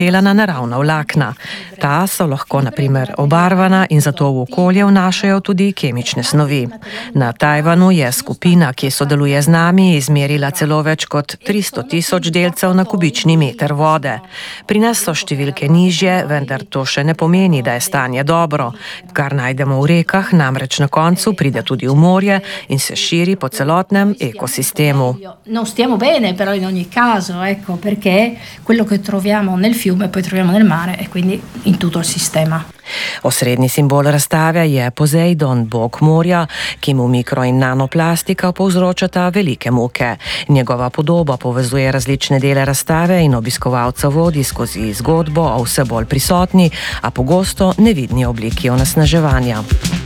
delana naravna vlakna. Ta so lahko na primer obarvana in zato v okolje vnašajo tudi kemične snovi. Na Tajvanu je skupina, ki sodeluje z nami, izmerila celo več kot 300 000 delcev na kubični meter vode. Pri nas so številke nižje, vendar to še ne pomeni, da je stanje dobro. Kar najdemo v rekah, namreč na koncu pride tudi v morje in se širi po celotnem ekosistemu. Non stiamo bene però in ogni caso, ecco, perché quello che troviamo nel fiume poi troviamo nel mare e quindi in tutto il sistema. Osrednji simbol razstave je Poseidon, bog morja, ki mu mikro- in nanoplastika povzročata velike muke. Njegova podoba povezuje različne dele razstave in obiskovalca vodi skozi zgodbo o vse bolj prisotni, a pogosto nevidni obliki onesnaževanja.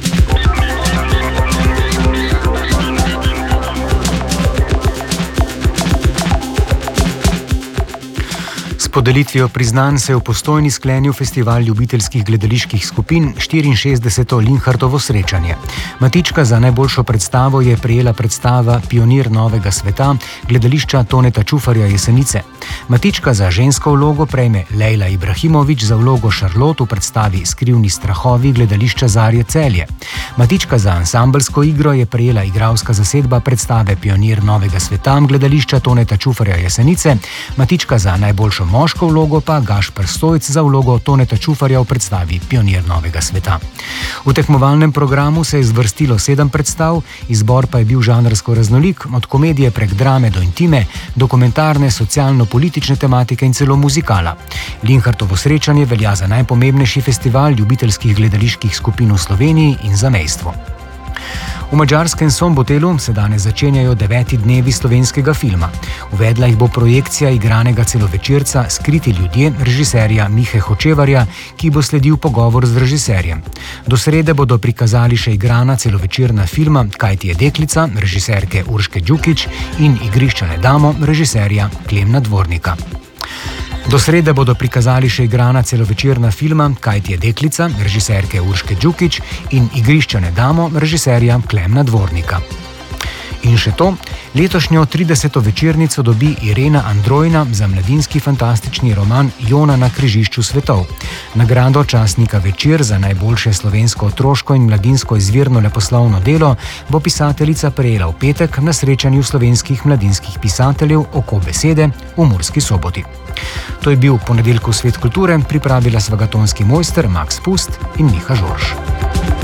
Podelitvijo priznanj se je v Postojni sklenil festival ljubiteljskih gledaliških skupin 64. Linhartovo srečanje. Matička za najboljšo predstavo je prejela predstava Pionir novega sveta gledališča Toneta Čufarja Jesenice. Matička za žensko vlogo prejme Lejla Ibrahimović, za vlogo Šarlot v predstavi Skrivni strahovi gledališča Zarje Celje. Matička za ansambelsko igro je prejela igralska zasedba predstave Pionir novega sveta gledališča Toneta Čufarja Jesenice. Matička za najboljšo moško vlogo pa Gašper Stojc za vlogo Toneta Čufarja v predstavi Pionir novega sveta. V tekmovalnem programu se je zvrstilo 7 predstav, izbor pa je bil žanrsko raznolik, od komedije prek drame do intime, dokumentarne, socialno-politične tematike in celo muzikala. Linhartovo srečanje velja za najpomembnejši festival ljubiteljskih gledaliških skupin v Sloveniji in zamejstvu. V madžarskem Sombotelu se danes začenjajo 9. dnevi slovenskega filma. Uvedla jih bo projekcija igranega celovečerca Skriti ljudje režiserja Mihe Hočevarja, ki bo sledil pogovor z režiserjem. Do srede bodo prikazali še igrana celovečerna filma Kaj ti je deklica režiserke Urške Đukić in Igrišča ne damo režiserja Klemna Dvornika. Do srede bodo prikazali še igrana celovečerna filma Kaj ti je deklica režiserke Urške Đukić in Igrišča ne damo režiserja Klemna Dvornika. In še to, letošnjo 30. večernico dobi Irena Androjna za mladinski fantastični roman Jona na križišču svetov. Nagrado častnika Večer za najboljše slovensko otroško in mladinsko izvirno leposlovno delo bo pisateljica prejela v petek na srečanju slovenskih mladinskih pisateljev Oko besede v Murski Soboti. To je bil Ponedeljkov svet kulture, pripravila sva ga tonski mojster Max Pust in Miha Žorž.